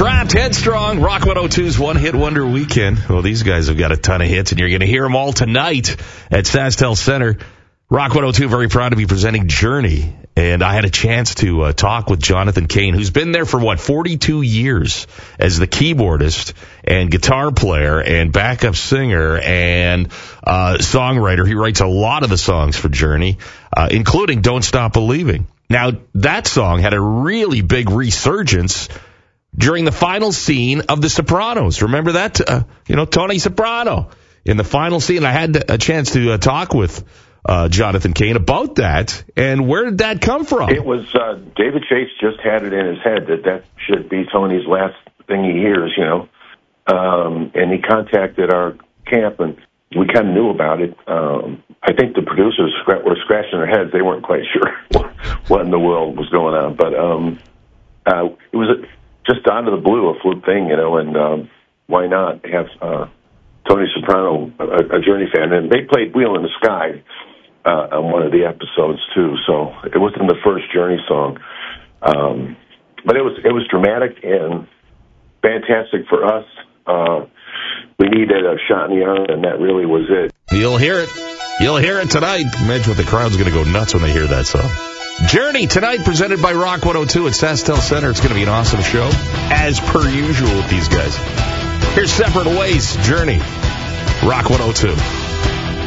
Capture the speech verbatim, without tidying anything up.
Trapped, Headstrong, Rock one oh two's One Hit Wonder Weekend. Well, these guys have got a ton of hits, and you're going to hear them all tonight at SaskTel Center. Rock one oh two, very proud to be presenting Journey. And I had a chance to uh, talk with Jonathan Cain, who's been there for, what, forty-two years as the keyboardist and guitar player and backup singer and uh, songwriter. He writes a lot of the songs for Journey, uh, including Don't Stop Believing. Now, that song had a really big resurgence during the final scene of The Sopranos. Remember that? Uh, you know, Tony Soprano in the final scene. I had a chance to uh, talk with uh, Jonathan Cain about that. And where did that come from? It was uh, David Chase just had it in his head that that should be Tony's last thing he hears, you know. Um, and he contacted our camp, and we kind of knew about it. Um, I think the producers were scratching their heads. They weren't quite sure what in the world was going on. But um, uh, it was a just out of the blue, a fluke thing, you know, and um, why not have uh, Tony Soprano, a, a Journey fan, and they played Wheel in the Sky uh, on one of the episodes too. So it wasn't the first Journey song, um, but it was it was dramatic and fantastic for us. Uh, we needed a shot in the arm, and that really was it. You'll hear it. You'll hear it tonight. Imagine what the crowd's going to go nuts when they hear that song. Journey tonight, presented by Rock one oh two at SaskTel Center. It's going to be an awesome show, as per usual with these guys. Here's Separate Ways, Journey, Rock one oh two.